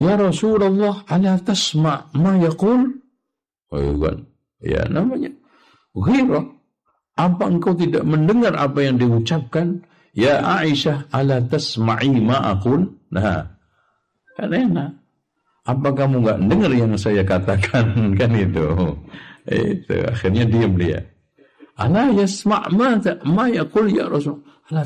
Ya Rasulullah, ala tasma' ma yaqul? Oh, kan? Ya, namanya ghirah. Apa engkau tidak mendengar apa yang diucapkan? Ya Aisyah, ala tasma'i ma aqul? Nah, kan enak. Apa kamu enggak dengar yang saya katakan? Kan itu. Itu akhirnya diam dia. Ala yasma' ma yaqul ya Rasul? Ala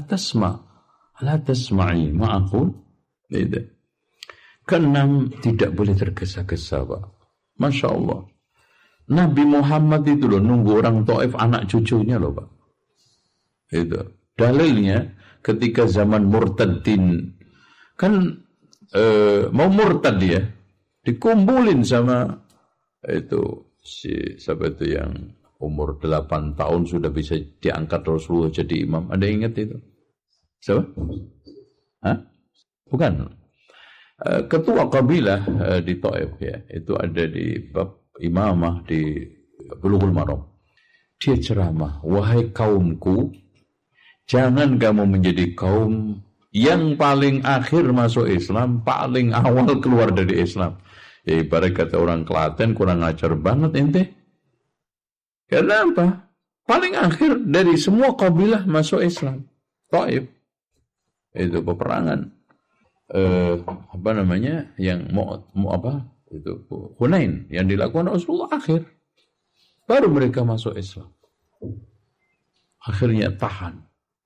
tasma'i ma aqul? Itu. Keenam, tidak boleh tergesa-gesa, Pak. Masya Allah. Nabi Muhammad itu loh, nunggu orang Taif anak cucunya loh, Pak. Itu. Dalilnya, ketika zaman murtadin, kan mau murtad dia, dikumpulin sama itu, siapa itu yang umur 8 tahun sudah bisa diangkat Rasulullah jadi imam. Ada ingat itu? Siapa? Hah? Bukan. Ketua kabilah di Taif ya, itu ada di bab imamah di Bulughul Maram. Dia ceramah, wahai kaumku, jangan kamu menjadi kaum yang paling akhir masuk Islam, paling awal keluar dari Islam. Ya ibarat kata orang Klaten, kurang ajar banget ente. Karena apa? Paling akhir dari semua kabilah masuk Islam. Taif. Itu peperangan. Apa namanya yang mau apa itu Hunain yang dilakukan Rasulullah akhir, baru mereka masuk Islam. Akhirnya tahan,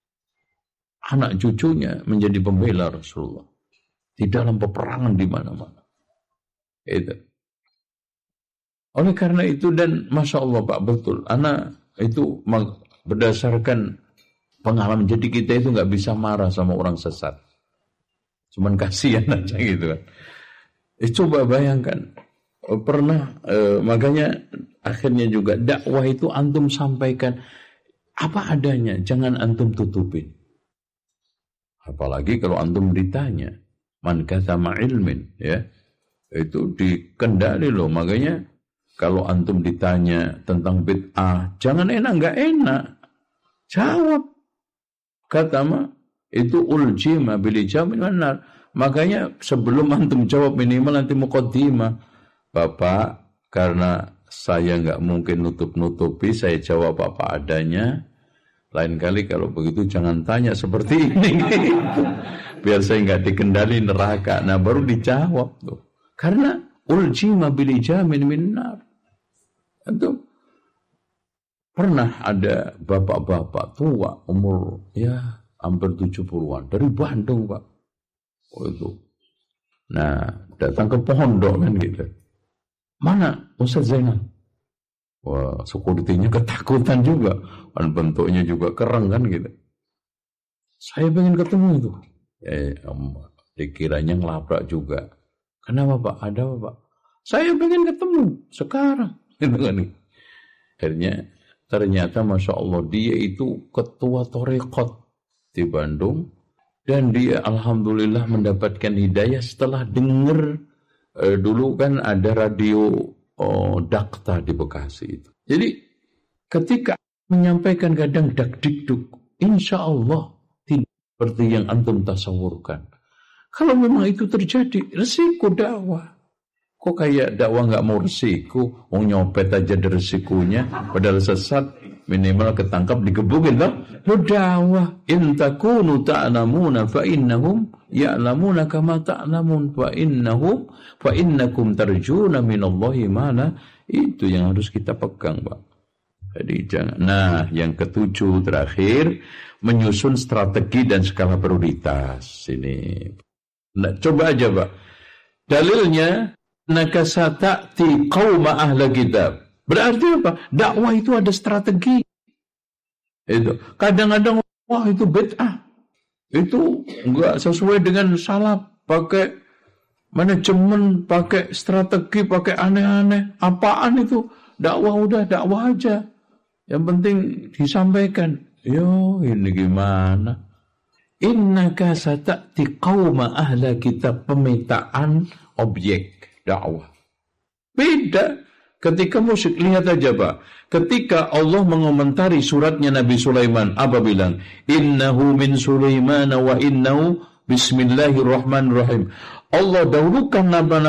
anak cucunya menjadi pembela Rasulullah di dalam peperangan di mana-mana. Itu. Oleh karena itu, dan masya Allah Pak, betul, anak itu berdasarkan pengalaman. Jadi kita itu nggak bisa marah sama orang sesat. Cuman kasihan aja gitu kan. Coba bayangkan, pernah makanya akhirnya juga dakwah itu antum sampaikan apa adanya, jangan antum tutupin. Apalagi kalau antum ditanya, man katsama ilmin, ya, itu dikendali loh. Makanya kalau antum ditanya tentang bid'ah, jangan nggak enak, jawab. Kata itu uljima bilijam minar. Makanya sebelum antum jawab minimal nanti muqaddimah. Bapak, karena saya nggak mungkin nutup-nutupi, saya jawab apa adanya. Lain kali kalau begitu jangan tanya seperti ini. Biar saya nggak dikendali neraka. Nah baru dijawab tuh. Karena uljima bilijam minar. Antum pernah ada bapak-bapak tua umur ya hampir 70-an dari Bandung, Pak. Oh itu. Nah, datang ke pondok kan gitu. Mana Ustaz Zainal? Wah, security-nya ketakutan juga. Kan bentuknya juga keren kan gitu. Saya pengen ketemu itu. Dikiranya ngelabrak juga. Kenapa Pak? Ada apa Pak? Saya pengen ketemu sekarang. Gitu kan. Akhirnya ternyata Masya Allah dia itu ketua Thariqat di Bandung, dan dia alhamdulillah mendapatkan hidayah setelah dengar dulu kan ada radio Dakta di Bekasi itu. Jadi ketika menyampaikan kadang dak-dikduk, insya Allah tidak seperti yang antum tasawurkan. Kalau memang itu terjadi, resiko dakwah. Kok kayak dakwah nggak mau resiko, mau nyopet aja ada resikonya, padahal sesat, minimal ketangkap digebukin loh. Lo dakwah, in takunu ta'lamuna fa innahum ya'lamuna kama ta'lamun fa innakum tarjuna minallahi ma la. Itu yang harus kita pegang, Pak. Jadi jangan. Nah, yang ketujuh terakhir, menyusun strategi dan skala prioritas. Ini. Nah, coba aja, Pak. Dalilnya nakasata'ti qauma ahla kitab. Berarti apa? Dakwah itu ada strategi. Itu. Kadang-kadang wah itu bid'ah. Itu enggak sesuai dengan salaf, pakai manajemen, pakai strategi, pakai aneh-aneh. Apaan itu? Dakwah udah dakwah aja. Yang penting disampaikan. Yo, ini gimana? Innaka sata'ti qauma ahla kitab, pemetaan objek dakwah. Beda ketika musyrik. Lihat aja Pak, ketika Allah mengomentari suratnya Nabi Sulaiman, apa bilang? Innahu min Sulaiman wa innahu bismillahirrahmanirrahim. Allah dahulukan